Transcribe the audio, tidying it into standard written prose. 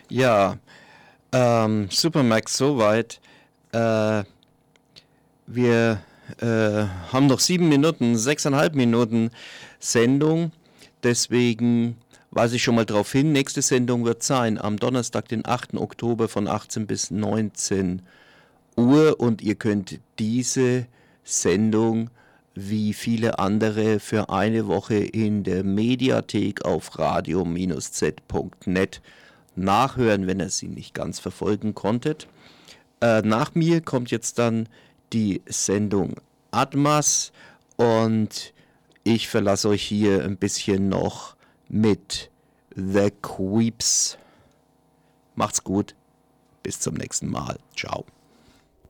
Ja, Supermax soweit. Äh, wir haben noch 7 Minuten, 6,5 Minuten Sendung. Deswegen weise ich schon mal darauf hin, nächste Sendung wird sein am Donnerstag, den 8. Oktober von 18 bis 19 Uhr. Und ihr könnt diese Sendung wie viele andere für eine Woche in der Mediathek auf radio-z.net nachhören, wenn ihr sie nicht ganz verfolgen konntet. Nach mir kommt jetzt dann die Sendung Atmas und ich verlasse euch hier ein bisschen noch mit The Creeps. Macht's gut, bis zum nächsten Mal. Ciao.